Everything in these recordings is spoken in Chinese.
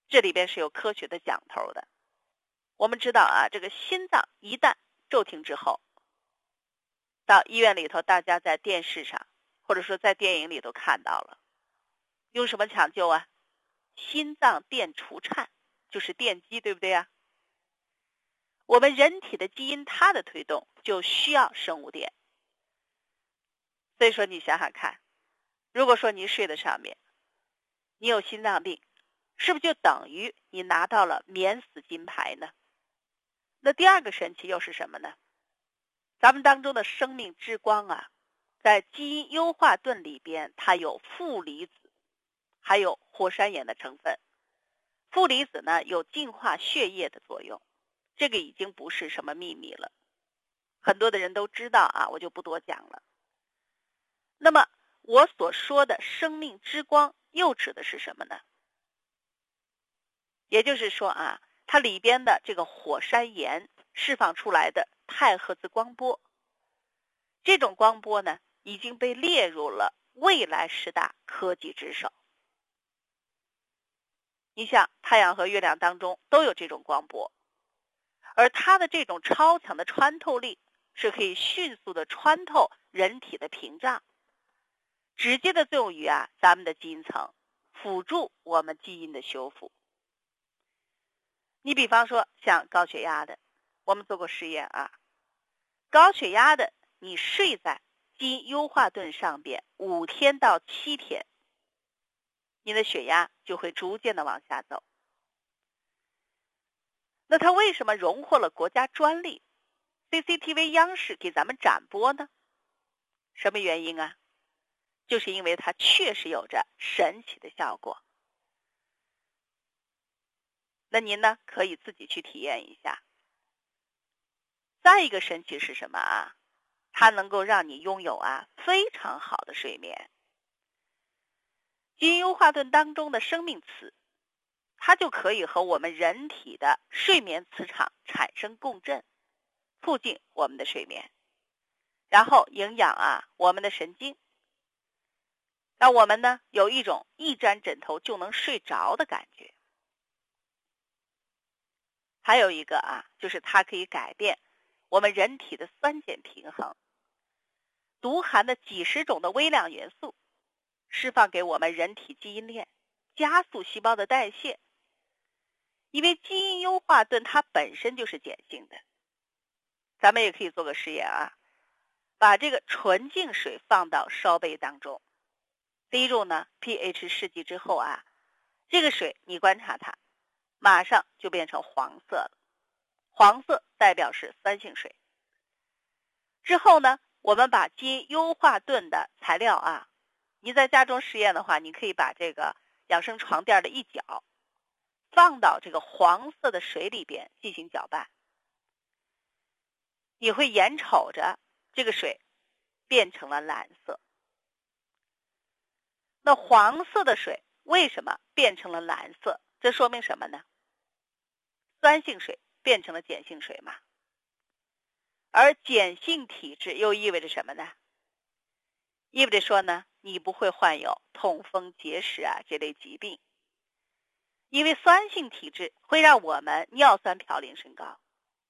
这里边是有科学的讲头的。我们知道啊，这个心脏一旦骤停之后，到医院里头，大家在电视上或者说在电影里都看到了，用什么抢救啊？心脏电除颤，就是电击，对不对啊？我们人体的基因它的推动就需要生物电。所以说你想想看，如果说你睡在上面，你有心脏病，是不是就等于你拿到了免死金牌呢？那第二个神奇又是什么呢？咱们当中的生命之光啊，在基因优化盾里边，它有负离子，还有火山岩的成分。负离子呢，有净化血液的作用，这个已经不是什么秘密了，很多的人都知道啊，我就不多讲了。那么我所说的生命之光又指的是什么呢？也就是说啊，它里边的这个火山岩释放出来的太赫兹光波，这种光波呢，已经被列入了未来10大科技之首。你像太阳和月亮当中都有这种光波，而它的这种超强的穿透力是可以迅速的穿透人体的屏障，直接的作用于咱们的基因层，辅助我们基因的修复。你比方说像高血压的，我们做过实验啊，高血压的你睡在基因优化盾上边5天到7天，你的血压就会逐渐的往下走。那它为什么荣获了国家专利， CCTV 央视给咱们展播呢？什么原因啊？就是因为它确实有着神奇的效果。那您呢，可以自己去体验一下。再一个神奇是什么啊？它能够让你拥有非常好的睡眠。基因优化盾当中的生命磁，它就可以和我们人体的睡眠磁场产生共振，促进我们的睡眠，然后营养我们的神经，让我们呢有一种一沾枕头就能睡着的感觉。还有一个就是它可以改变我们人体的酸碱平衡，毒含的几十种的微量元素释放给我们人体基因链，加速细胞的代谢。因为基因优化盾它本身就是碱性的，咱们也可以做个实验把这个纯净水放到烧杯当中，滴入呢 pH 试剂之后这个水你观察它，马上就变成黄色了，黄色代表是酸性水。之后呢，我们把基因优化盾的材料你在家中实验的话，你可以把这个养生床垫的一角放到这个黄色的水里边进行搅拌，你会眼瞅着这个水变成了蓝色。那黄色的水为什么变成了蓝色？这说明什么呢？酸性水变成了碱性水嘛。而碱性体质又意味着什么呢？意味着说呢，你不会患有痛风结石这类疾病。因为酸性体质会让我们尿酸嘌呤升高。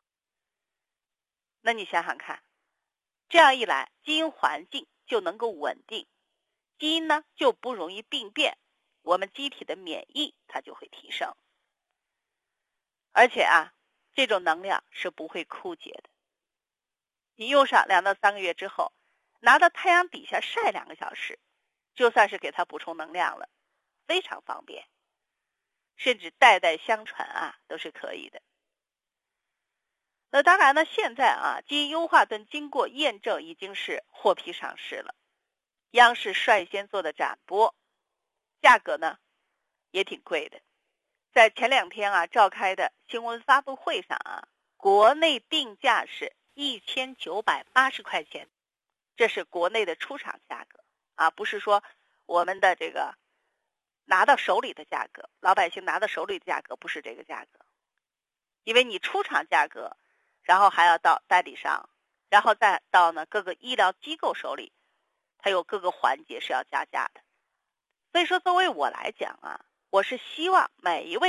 那你想想看，这样一来，基因环境就能够稳定，基因呢就不容易病变，我们机体的免疫它就会提升。而且这种能量是不会枯竭的。你用上2到3个月之后，拿到太阳底下晒2个小时，就算是给它补充能量了，非常方便。甚至代代相传都是可以的。那当然呢，现在基因优化盾经过验证已经是获批上市了，央视率先做的展播，价格呢也挺贵的。在前2天召开的新闻发布会上国内定价是1980块钱，这是国内的出厂价格不是说我们的这个拿到手里的价格，老百姓拿到手里的价格不是这个价格。因为你出厂价格，然后还要到代理商，然后再到呢各个医疗机构手里，它有各个环节是要加价的。所以说作为我来讲我是希望每一位